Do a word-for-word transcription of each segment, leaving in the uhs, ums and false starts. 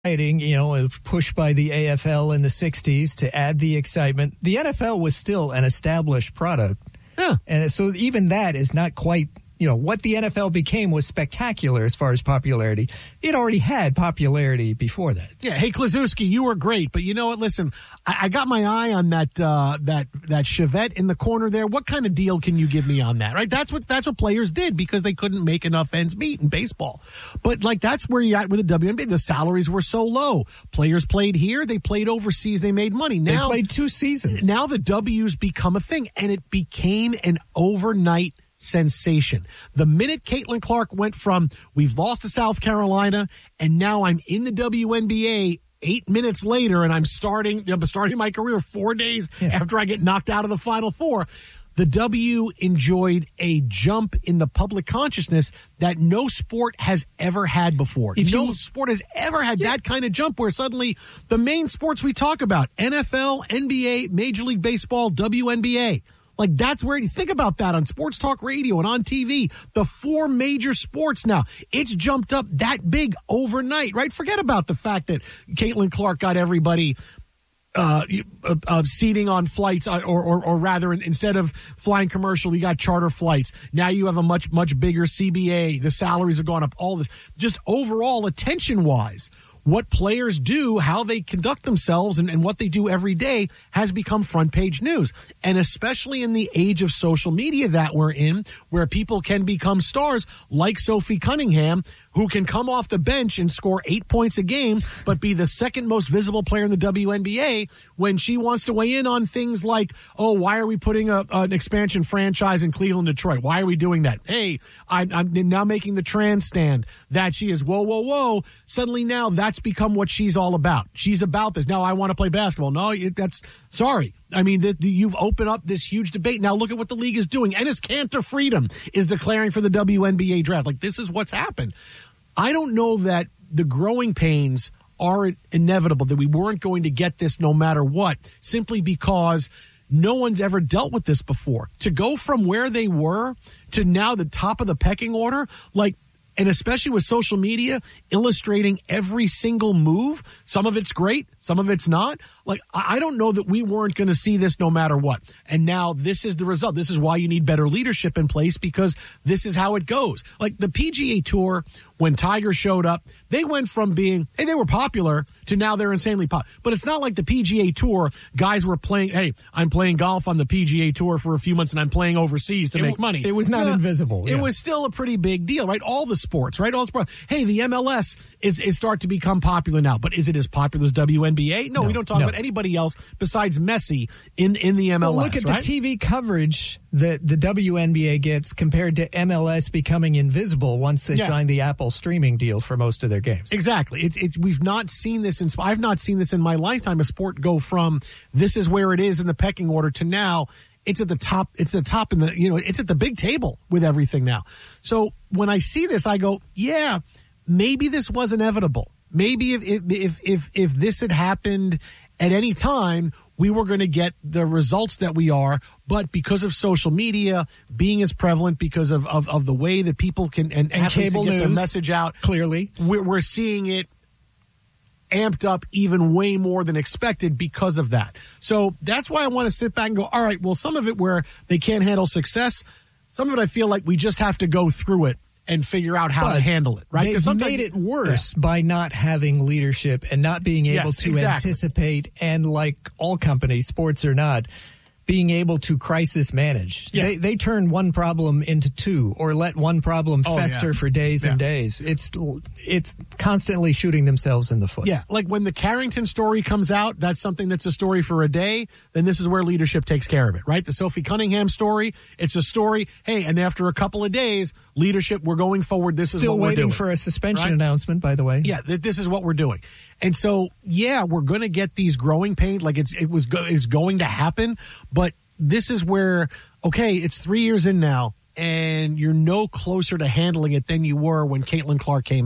You know, pushed by the A F L in the sixties to add the excitement. The N F L was still an established product. Yeah. And so even that is not quite, you know, what the N F L became was spectacular as far as popularity. It already had popularity before that. Yeah. Hey, Klazewski, you were great, but you know what? Listen, I, I got my eye on that, uh, that, that Chevette in the corner there. What kind of deal can you give me on that? Right. That's what, that's what players did because they couldn't make enough ends meet in baseball. But like, that's where you're at with the W N B A. The salaries were so low. Players played here. They played overseas. They made money. Now, they played two seasons. Now the W's become a thing, and it became an overnight sensation. The minute Caitlin Clark went from, we've lost to South Carolina, and now I'm in the W N B A eight minutes later, and I'm starting, I'm starting my career four days yeah. after I get knocked out of the Final Four. The W enjoyed a jump in the public consciousness that no sport has ever had before. If no you, sport has ever had yeah. that kind of jump where suddenly the main sports we talk about, N F L, N B A, Major League Baseball, W N B A, like that's where you think about that on Sports Talk Radio and on T V. The four major sports now, it's jumped up that big overnight, right? Forget about the fact that Caitlin Clark got everybody Uh, uh, uh, seating on flights, uh, or, or, or rather, instead of flying commercial, you got charter flights. Now you have a much, much bigger C B A. The salaries have gone up. All this, just overall attention-wise, what players do, how they conduct themselves, and, and what they do every day has become front-page news. And especially in the age of social media that we're in, where people can become stars like Sophie Cunningham, who can come off the bench and score eight points a game, but be the second most visible player in the W N B A when she wants to weigh in on things like, oh, why are we putting a, an expansion franchise in Cleveland, Detroit? Why are we doing that? Hey, I'm, I'm now making the trans stand that she is, whoa, whoa, whoa. Suddenly now that's become what she's all about. She's about this. Now I want to play basketball. No, that's, sorry. I mean, the, the, you've opened up this huge debate. Now look at what the league is doing. Enes Kanter Freedom is declaring for the W N B A draft. Like, this is what's happened. I don't know that the growing pains are inevitable, that we weren't going to get this no matter what, simply because no one's ever dealt with this before. To go from where they were to now the top of the pecking order, like, and especially with social media illustrating every single move, some of it's great, some of it's not. Like, I don't know that we weren't going to see this no matter what. And now this is the result. This is why you need better leadership in place, because this is how it goes. Like the P G A Tour, when Tiger showed up, they went from being, hey, they were popular to now they're insanely popular. But it's not like the P G A Tour guys were playing, hey, I'm playing golf on the P G A Tour for a few months and I'm playing overseas to it, make money. It was not yeah, invisible. It yeah. was still a pretty big deal, right? All the sports, right? All the sports. Hey, the M L S is, is start to become popular now, but is it as popular as W N B A? No, no we don't talk no. about anybody else besides Messi in, in the M L S. Well, look at right? the T V coverage that the W N B A gets compared to M L S becoming invisible once they yeah. signed the Apple streaming deal for most of their games. Exactly. It's it's we've not seen this in I've not seen this in my lifetime. A sport go from this is where it is in the pecking order to now it's at the top. It's at the top in the you know it's at the big table with everything now. So when I see this, I go, yeah, maybe this was inevitable. Maybe if if if if, if this had happened at any time, we were going to get the results that we are, but because of social media being as prevalent, because of, of, of the way that people can and, and cable get news, their message out, clearly, we're, we're seeing it amped up even way more than expected because of that. So that's why I want to sit back and go, all right, well, some of it where they can't handle success, some of it I feel like we just have to go through it and figure out how but to handle it, right? They've made it worse yeah. by not having leadership and not being able yes, to exactly. anticipate, and like all companies, sports or not, being able to crisis manage. Yeah. They they turn one problem into two, or let one problem oh, fester yeah. for days yeah. and days. It's it's constantly shooting themselves in the foot. Yeah, like when the Carrington story comes out, that's something that's a story for a day, then this is where leadership takes care of it, right? The Sophie Cunningham story, it's a story, hey, and after a couple of days, leadership, we're going forward, this Still is what we're doing. Still waiting for a suspension right? announcement, by the way. Yeah, th- this is what we're doing. And so, yeah, we're going to get these growing pains, like it's it was go- it's going to happen, but this is where, okay, it's three years in now, and you're no closer to handling it than you were when Caitlin Clark came in.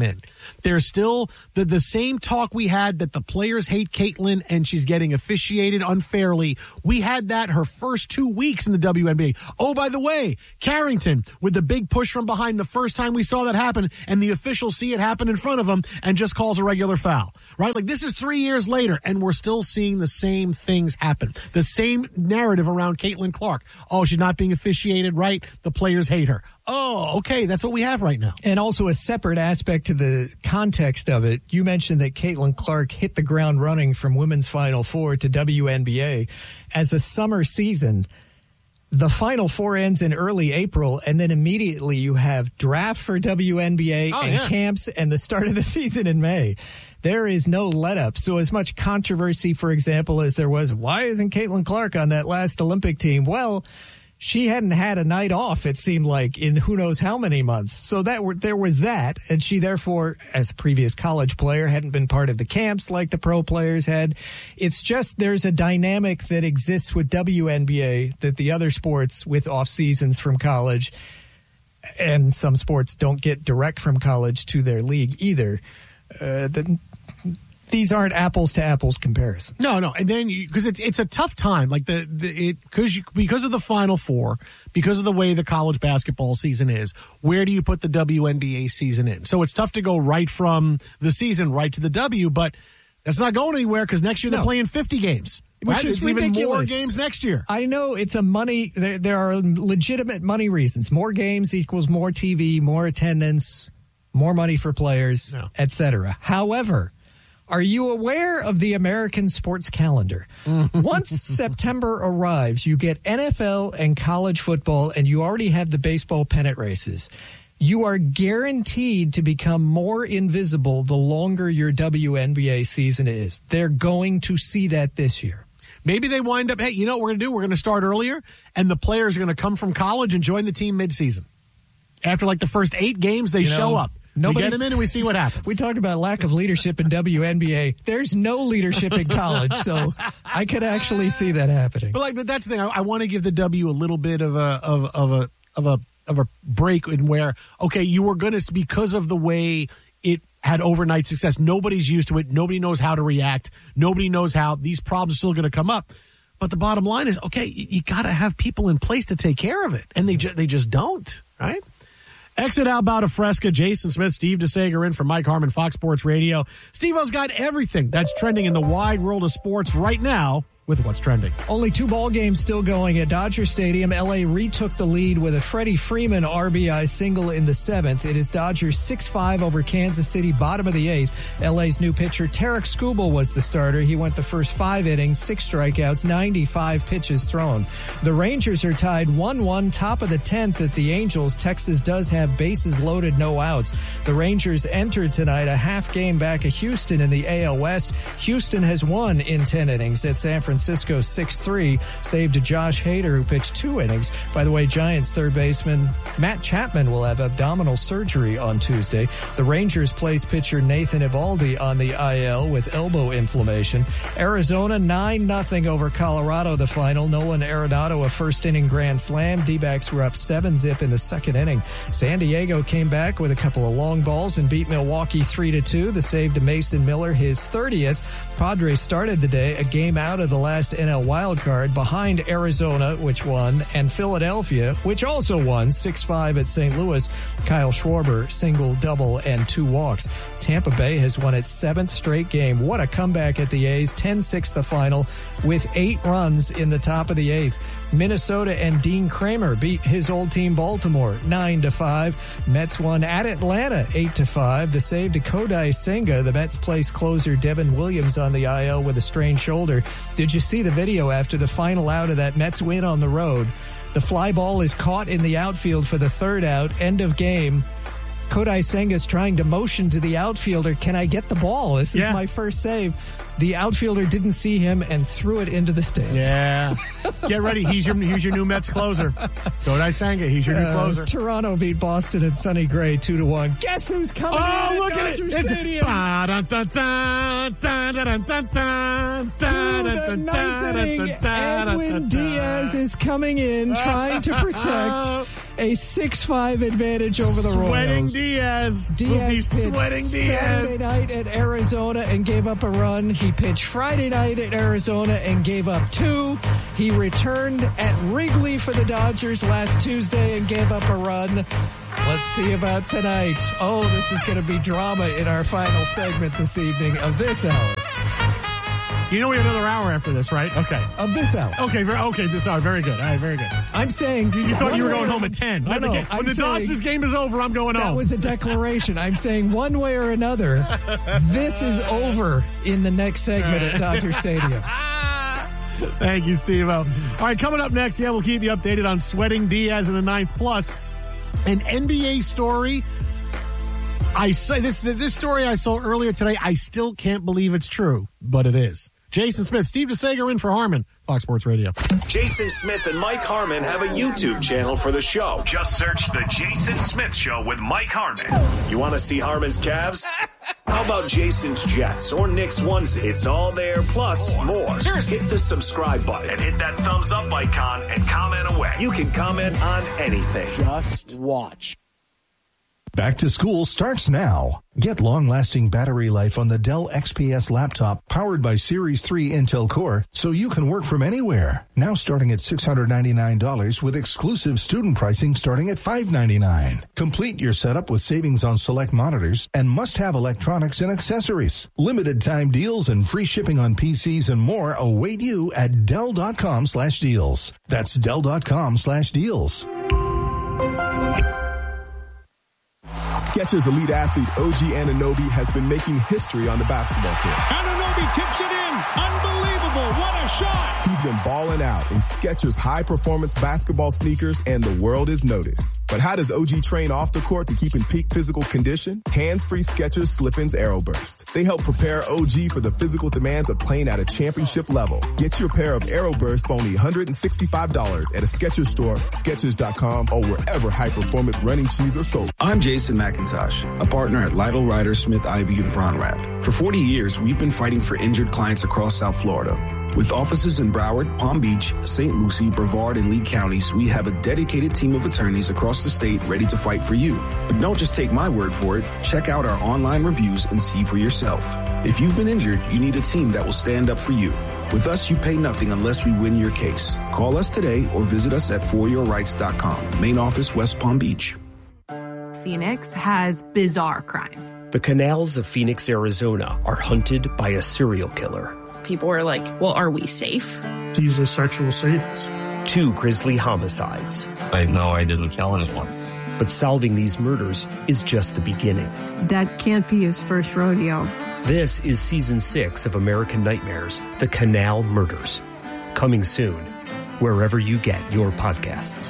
There's still the, the same talk we had that the players hate Caitlin and she's getting officiated unfairly. We had that her first two weeks in the W N B A. Oh, by the way, Carrington with the big push from behind the first time we saw that happen, and the officials see it happen in front of them and just calls a regular foul, right? Like, this is three years later, and we're still seeing the same things happen. The same narrative around Caitlin Clark. Oh, she's not being officiated right. The players hate her. Oh, okay, that's what we have right now. And also a separate aspect to the context of it. You mentioned that Caitlin Clark hit the ground running from Women's Final Four to W N B A. As a summer season, the Final Four ends in early April, and then immediately you have draft for W N B A oh, and yeah. camps and the start of the season in May. There is no let-up. So as much controversy, for example, as there was, why isn't Caitlin Clark on that last Olympic team? Well, she hadn't had a night off, it seemed like, in who knows how many months. So that were, there was that, and she therefore, as a previous college player, hadn't been part of the camps like the pro players had. It's just there's a dynamic that exists with W N B A that the other sports with off seasons from college, and some sports don't get direct from college to their league either. Uh, the, These aren't apples to apples comparisons. No, no, and then because it's it's a tough time, like the, the it because you because of the Final Four, because of the way the college basketball season is. Where do you put the W N B A season in? So it's tough to go right from the season right to the W, but that's not going anywhere because next year they're No. playing fifty games. Which right? is There's even more ridiculous. games next year. I know it's a money. There, there are legitimate money reasons. More games equals more T V, more attendance, more money for players, No. et cetera. However, are you aware of the American sports calendar? Once September arrives, you get N F L and college football, and you already have the baseball pennant races. You are guaranteed to become more invisible the longer your W N B A season is. They're going to see that this year. Maybe they wind up, hey, you know what we're going to do? We're going to start earlier, and the players are going to come from college and join the team midseason. After like the first eight games, they You know, show up. We get nobody's- them in and we see what happens. We talked about lack of leadership in W N B A. There's no leadership in college, so I could actually see that happening. But like that's the thing. I, I want to give the W a little bit of a of, of a of a of a break in where okay, you were going to because of the way it had overnight success. Nobody's used to it. Nobody knows how to react. Nobody knows how these problems are still going to come up. But the bottom line is, okay, you, you got to have people in place to take care of it, and they ju- they just don't, right? Exit out about a Fresca. Jason Smith, Steve DeSager in for Mike Harmon, Fox Sports Radio. Steve-O's got everything that's trending in the wide world of sports right now with What's Trending. Only two ball games still going at Dodger Stadium. L A retook the lead with a Freddie Freeman R B I single in the seventh. It is Dodgers six five over Kansas City, bottom of the eighth. L A's new pitcher, Tarek Skubal, was the starter. He went the first five innings, six strikeouts, ninety-five pitches thrown. The Rangers are tied one one, top of the tenth at the Angels. Texas does have bases loaded, no outs. The Rangers entered tonight a half game back of Houston in the A L West. Houston has won in ten innings at San Francisco. Francisco six three, saved to Josh Hader, who pitched two innings. By the way, Giants third baseman Matt Chapman will have abdominal surgery on Tuesday. The Rangers placed pitcher Nathan Eovaldi on the I L with elbow inflammation. Arizona nine nothing over Colorado, the final. Nolan Arenado, a first-inning grand slam. D-backs were up seven zip in the second inning. San Diego came back with a couple of long balls and beat Milwaukee three to two. The save to Mason Miller, his thirtieth. Padres started the day a game out of the last N L wildcard behind Arizona, which won, and Philadelphia, which also won six five at Saint Louis. Kyle Schwarber, single, double, and two walks. Tampa Bay has won its seventh straight game. What a comeback at the A's. ten six the final with eight runs in the top of the eighth. Minnesota and Dean Kramer beat his old team Baltimore nine to five. Mets won at Atlanta eight to five. The save to Kodai Senga. The Mets placed closer Devin Williams on the I L with a strained shoulder. Did you see the video after the final out of that Mets win on the road? The fly ball is caught in the outfield for the third out. End of game. Kodai Senga is trying to motion to the outfielder. Can I get the ball? This is Yeah. my first save. The outfielder didn't see him and threw it into the stands. Yeah. Get ready. He's your he's your new Mets closer. Kodai Senga. He's your new Uh, closer. Toronto beat Boston at Sonny Gray two to one. Guess who's coming Oh, in look at at it! Dodger It's Stadium? To the ninth inning, Edwin Diaz is coming in, trying to protect a six five advantage over the Sweating Royals. Diaz. Diaz pitched sweating Diaz. Saturday night at Arizona and gave up a run. He pitched Friday night at Arizona and gave up two. He returned at Wrigley for the Dodgers last Tuesday and gave up a run. Let's see about tonight. Oh, this is going to be drama in our final segment this evening of this hour. You know we have another hour after this, right? Okay. Of this hour. Okay, very, okay, this hour. Very good. All right, very good. I'm saying... You, you thought you were going home at ten. No, no, when I'm the saying, Dodgers game is over, I'm going that home. That was a declaration. I'm saying one way or another, this is over in the next segment at Dodger Stadium. Thank you, Steve-O. All right, coming up next, yeah, we'll keep you updated on Sweating Diaz in the ninth. Plus, an N B A story. I say this, this story I saw earlier today. I still can't believe it's true, but it is. Jason Smith, Steve DeSager in for Harmon, Fox Sports Radio. Jason Smith and Mike Harmon have a YouTube channel for the show. Just search The Jason Smith Show with Mike Harmon. You want to see Harmon's calves? How about Jason's Jets or Nick's onesie? It's all there, plus more. Seriously. Hit the subscribe button and hit that thumbs up icon and comment away. You can comment on anything. Just watch. Back to school starts now. Get long-lasting battery life on the Dell X P S laptop powered by Series three Intel Core so you can work from anywhere. Now starting at six hundred ninety-nine dollars with exclusive student pricing starting at five hundred ninety-nine dollars. Complete your setup with savings on select monitors and must-have electronics and accessories. Limited time deals and free shipping on P Cs and more await you at Dell.com slash deals. That's Dell.com slash deals. Skechers elite athlete O G Anunoby has been making history on the basketball court. Anunoby tips it in. Unbelievable. What a shot. He's been balling out in Skechers high-performance basketball sneakers, and the world is noticed. But how does O G train off the court to keep in peak physical condition? Hands-free Skechers Slip-ins Aeroburst. They help prepare O G for the physical demands of playing at a championship level. Get your pair of Aeroburst for only one hundred sixty-five dollars at a Skechers store, Skechers dot com, or wherever high-performance running shoes are sold. I'm Jason McIntosh, a partner at Lytle Ryder Smith Ivy and Fronrath. For forty years, we've been fighting for injured clients across South Florida. With offices in Broward, Palm Beach, Saint Lucie, Brevard, and Lee counties, we have a dedicated team of attorneys across the state ready to fight for you. But don't just take my word for it. Check out our online reviews and see for yourself. If you've been injured, you need a team that will stand up for you. With us, you pay nothing unless we win your case. Call us today or visit us at for your rights dot com. Main office, West Palm Beach. Phoenix has bizarre crime. The canals of Phoenix, Arizona are hunted by a serial killer. People are like, well, are we safe? He's a sexual sadist. Two grisly homicides. I know I didn't kill anyone. But solving these murders is just the beginning. That can't be his first rodeo. This is season six of American Nightmares, The Canal Murders. Coming soon, wherever you get your podcasts.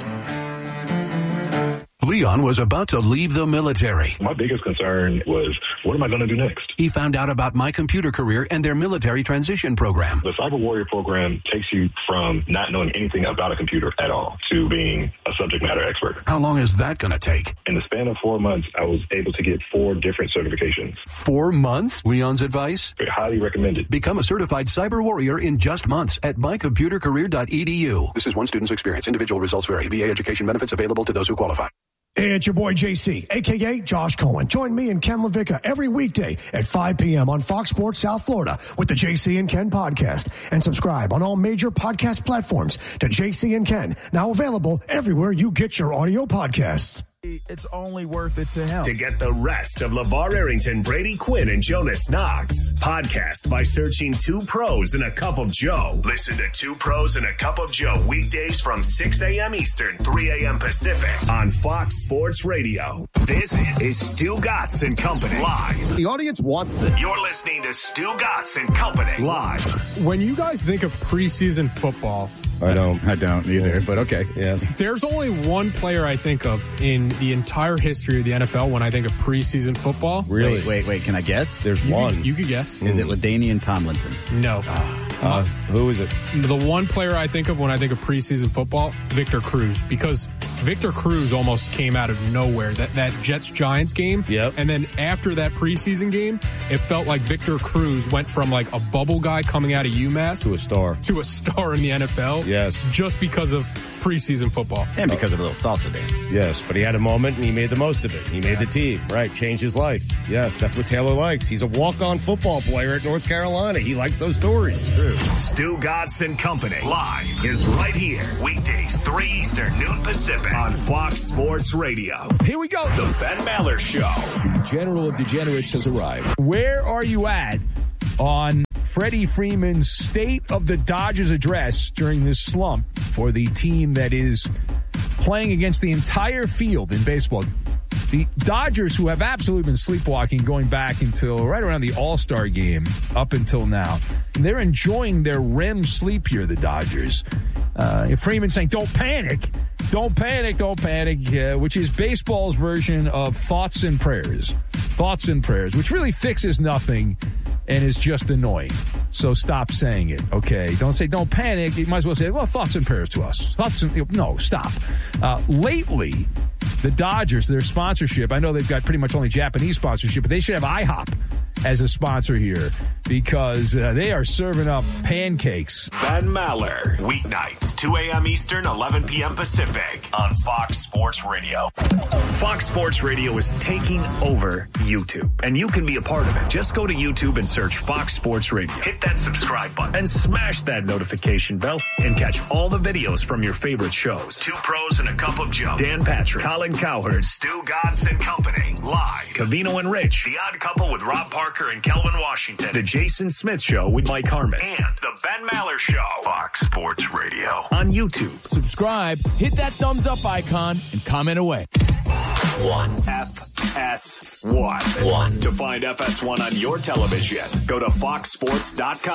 Leon was about to leave the military. My biggest concern was, what am I going to do next? He found out about My Computer Career and their military transition program. The Cyber Warrior program takes you from not knowing anything about a computer at all to being a subject matter expert. How long is that going to take? In the span of four months, I was able to get four different certifications. Four months? Leon's advice? Very highly recommended. Become a certified Cyber Warrior in just months at my computer career dot e d u. This is one student's experience. Individual results vary. V A education benefits available to those who qualify. Hey, it's your boy J C, a k a. Josh Cohen. Join me and Ken LaVicka every weekday at five p.m. on Fox Sports South Florida with the J C and Ken podcast. And subscribe on all major podcast platforms to J C and Ken, now available everywhere you get your audio podcasts. It's only worth it to him. To get the rest of LeVar Arrington, Brady Quinn, and Jonas Knox. Podcast by searching Two Pros and a Cup of Joe. Listen to Two Pros and a Cup of Joe weekdays from six a.m. Eastern, three a.m. Pacific on Fox Sports Radio. This is Stu Gatz and Company live. The audience wants this. You're listening to Stu Gatz and Company live. When you guys think of preseason football, I don't. I don't either, but okay. Yes. There's only one player I think of in the entire history of the N F L when I think of preseason football. Really? Wait, wait, wait. Can I guess? There's you one. Could, you could guess. Is it LaDainian Tomlinson? No. Uh, who is it? The one player I think of when I think of preseason football, Victor Cruz, because Victor Cruz almost came out of nowhere. That that Jets-Giants game. Yep. And then after that preseason game, it felt like Victor Cruz went from like a bubble guy coming out of UMass to a star. To a star in the N F L. Yes. Just because of preseason football. And because of a little salsa dance. Yes, but he had a moment and he made the most of it. He made the team, right? Changed his life. Yes, that's what Taylor likes. He's a walk-on football player at North Carolina. He likes those stories. True. Stu Godson Company live is right here. Weekdays, three Eastern, noon Pacific on Fox Sports Radio. Here we go. The Ben Maller Show. The General of Degenerates has arrived. Where are you at on Freddie Freeman's State of the Dodgers address during this slump for the team that is playing against the entire field in baseball? The Dodgers, who have absolutely been sleepwalking going back until right around the All-Star game up until now, they're enjoying their R E M sleep here, the Dodgers. Uh, Freeman saying, don't panic, don't panic, don't panic, uh, which is baseball's version of thoughts and prayers. Thoughts and prayers, which really fixes nothing and is just annoying. So stop saying it, okay? Don't say, don't panic. You might as well say, well, thoughts and prayers to us. Thoughts and, no, stop. Uh, lately, the Dodgers, their sponsorship, I know they've got pretty much only Japanese sponsorship, but they should have IHOP as a sponsor here because uh, they are serving up pancakes. Ben Maller, weeknights, two a.m. Eastern, eleven p.m. Pacific on Fox Sports Radio. Fox Sports Radio is taking over YouTube, and you can be a part of it. Just go to YouTube and search Fox Sports Radio. Hit that subscribe button and smash that notification bell and catch all the videos from your favorite shows. Two Pros and a Cup of Joe. Dan Patrick, Colin Cowherd, Stu Godson Company, live. Cavino and Rich, The Odd Couple with Rob Parker and Kelvin Washington. The Jason Smith Show with Mike Harmon. And The Ben Maller Show. Fox Sports Radio on YouTube. Subscribe, hit that thumbs up icon, and comment away. One. F S one. One. To find F S one on your television, go to fox sports dot com.